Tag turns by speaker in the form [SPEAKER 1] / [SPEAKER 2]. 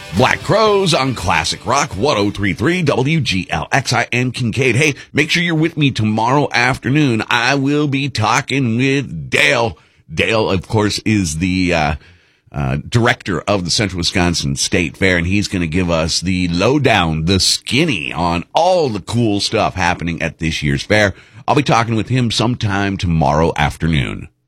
[SPEAKER 1] Black Crows on Classic Rock 1033 WGLX. I am Kincaid. Hey, make sure you're with me tomorrow afternoon. I will be talking with Dale. Dale, of course, is the director of the Central Wisconsin State Fair, and he's going to give us the lowdown, the skinny on all the cool stuff happening at this year's fair. I'll be talking with him sometime tomorrow afternoon.